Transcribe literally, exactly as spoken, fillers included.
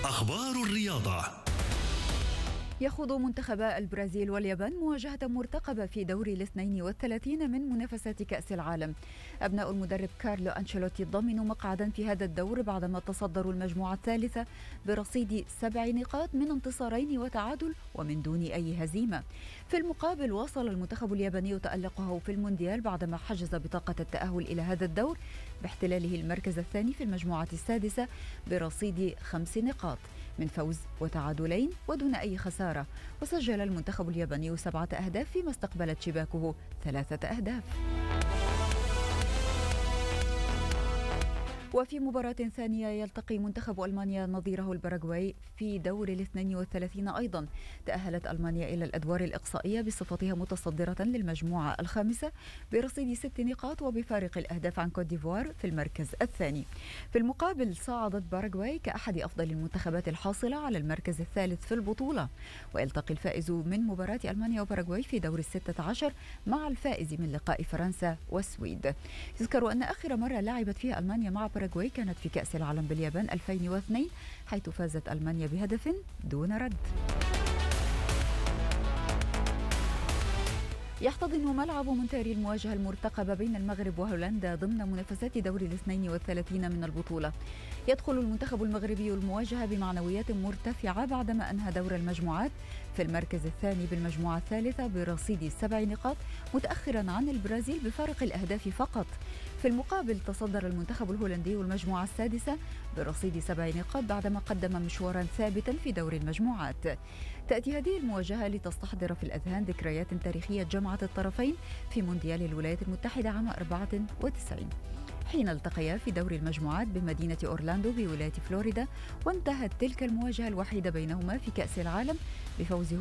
أخبار الرياضة. يخوض منتخبا البرازيل واليابان مواجهة مرتقبة في دور الاثنين والثلاثين من منافسات كأس العالم. أبناء المدرب كارلو أنشيلوتي ضمنوا مقعدا في هذا الدور بعدما تصدروا المجموعة الثالثة برصيد سبع نقاط من انتصارين وتعادل ومن دون أي هزيمة. في المقابل واصل المنتخب الياباني تألقه في المونديال بعدما حجز بطاقة التأهل إلى هذا الدور باحتلاله المركز الثاني في المجموعة السادسة برصيد خمس نقاط من فوز وتعادلين ودون أي خسارة. وسجل المنتخب الياباني سبعة أهداف فيما استقبلت شباكه ثلاثة أهداف. وفي مباراة ثانية يلتقي منتخب ألمانيا نظيره الباراغواي في دور الاثنين والثلاثين أيضا. تأهلت ألمانيا إلى الأدوار الإقصائية بصفتها متصدرة للمجموعة الخامسة برصيد ست نقاط وبفارق الأهداف عن كوت ديفوار في المركز الثاني. في المقابل صعدت باراغواي كأحد أفضل المنتخبات الحاصلة على المركز الثالث في البطولة. ويلتقي الفائز من مباراة ألمانيا وباراغواي في دور الستة عشر مع الفائز من لقاء فرنسا والسويد. يذكر أن آخر مرة لعبت فيها ألمانيا مع باراغواي كانت في كأس العالم باليابان ألفين واثنين حيث فازت ألمانيا بهدف دون رد. يحتضن ملعب مونتاري المواجهة المرتقبة بين المغرب وهولندا ضمن منافسات دور الاثنين والثلاثين من البطولة. يدخل المنتخب المغربي المواجهة بمعنويات مرتفعة بعدما أنهى دور المجموعات في المركز الثاني بالمجموعة الثالثة برصيد سبع نقاط متأخرا عن البرازيل بفارق الأهداف فقط. في المقابل تصدر المنتخب الهولندي المجموعة السادسة برصيد سبع نقاط بعدما قدم مشوارا ثابتا في دور المجموعات. تأتي هذه المواجهة لتستحضر في الأذهان ذكريات تاريخية جمعت الطرفين في مونديال الولايات المتحدة عام أربعة وتسعين حين التقيا في دور المجموعات بمدينة أورلاندو بولاية فلوريدا، وانتهت تلك المواجهة الوحيدة بينهما في كأس العالم بفوز